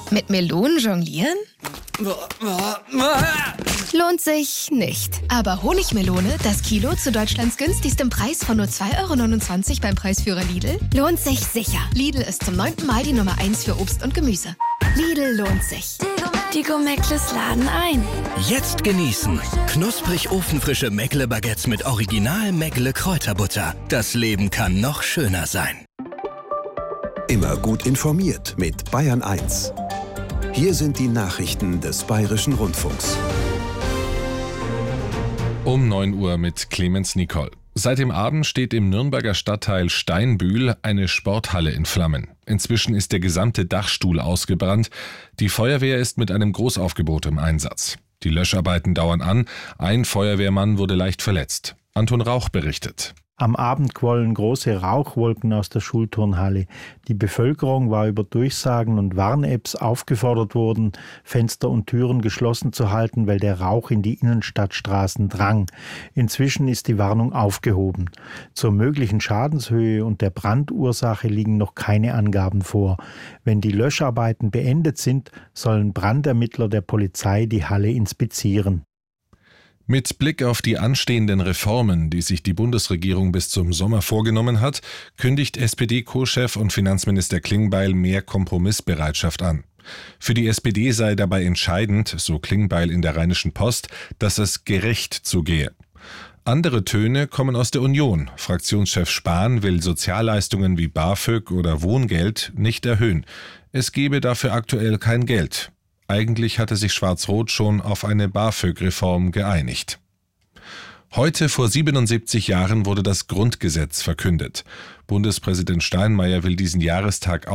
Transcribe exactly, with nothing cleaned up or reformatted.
Mit Melonen jonglieren? Lohnt sich nicht. Aber Honigmelone, das Kilo zu Deutschlands günstigstem Preis von nur zwei Euro neunundzwanzig beim Preisführer Lidl, lohnt sich sicher. Lidl ist zum neunten Mal die Nummer eins für Obst und Gemüse. Lidl lohnt sich. Die Gomeckles laden ein. Jetzt genießen. Knusprig ofenfrische Meckle-Baguettes mit Original Meckle Kräuterbutter. Das Leben kann noch schöner sein. Immer gut informiert mit Bayern eins. Hier sind die Nachrichten des Bayerischen Rundfunks. Um neun Uhr mit Clemens Nicol. Seit dem Abend steht im Nürnberger Stadtteil Steinbühl eine Sporthalle in Flammen. Inzwischen ist der gesamte Dachstuhl ausgebrannt. Die Feuerwehr ist mit einem Großaufgebot im Einsatz. Die Löscharbeiten dauern an. Ein Feuerwehrmann wurde leicht verletzt. Anton Rauch berichtet. Am Abend quollen große Rauchwolken aus der Schulturnhalle. Die Bevölkerung war über Durchsagen und Warn-Apps aufgefordert worden, Fenster und Türen geschlossen zu halten, weil der Rauch in die Innenstadtstraßen drang. Inzwischen ist die Warnung aufgehoben. Zur möglichen Schadenshöhe und der Brandursache liegen noch keine Angaben vor. Wenn die Löscharbeiten beendet sind, sollen Brandermittler der Polizei die Halle inspizieren. Mit Blick auf die anstehenden Reformen, die sich die Bundesregierung bis zum Sommer vorgenommen hat, kündigt S P D-Co-Chef und Finanzminister Klingbeil mehr Kompromissbereitschaft an. Für die S P D sei dabei entscheidend, so Klingbeil in der Rheinischen Post, dass es gerecht zugehe. Andere Töne kommen aus der Union. Fraktionschef Spahn will Sozialleistungen wie BAföG oder Wohngeld nicht erhöhen. Es gebe dafür aktuell kein Geld. Eigentlich hatte sich Schwarz-Rot schon auf eine BAföG-Reform geeinigt. Heute vor siebenundsiebzig Jahren wurde das Grundgesetz verkündet. Bundespräsident Steinmeier will diesen Jahrestag